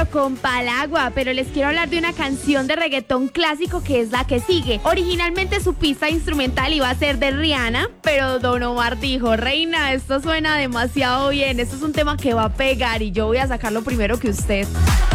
nuestro compa al agua, pero les quiero hablar de una canción de reggaetón clásico que es la que sigue. Originalmente su pista instrumental iba a ser de Rihanna, pero Don Omar dijo: reina, esto suena demasiado bien, esto es un tema que va a pegar y yo voy a sacarlo primero que usted.